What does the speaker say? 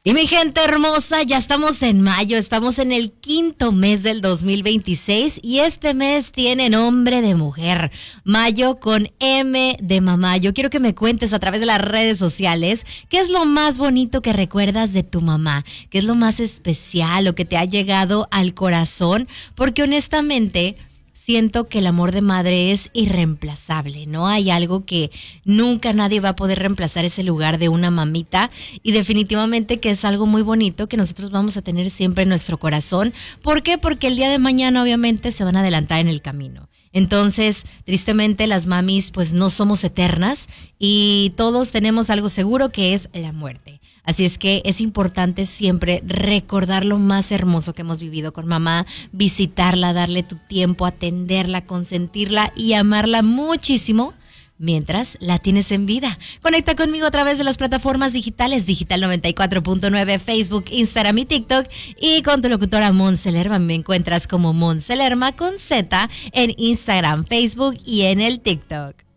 Y mi gente hermosa, ya estamos en mayo, estamos en el quinto mes del 2026 y este mes tiene nombre de mujer, mayo con M de mamá. Yo quiero que me cuentes a través de las redes sociales qué es lo más bonito que recuerdas de tu mamá, qué es lo más especial o que te ha llegado al corazón, porque honestamente siento que el amor de madre es irreemplazable, ¿no? Hay algo que nunca nadie va a poder reemplazar ese lugar de una mamita y definitivamente que es algo muy bonito que nosotros vamos a tener siempre en nuestro corazón. ¿Por qué? Porque el día de mañana obviamente se van a adelantar en el camino. Entonces, tristemente las mamis pues no somos eternas y todos tenemos algo seguro que es la muerte. Así es que es importante siempre recordar lo más hermoso que hemos vivido con mamá, visitarla, darle tu tiempo, atenderla, consentirla y amarla muchísimo mientras la tienes en vida. Conecta conmigo a través de las plataformas digitales, Digital 94.9, Facebook, Instagram y TikTok. Y con tu locutora Monse Lerma, me encuentras como Monse Lerma con Z en Instagram, Facebook y en el TikTok.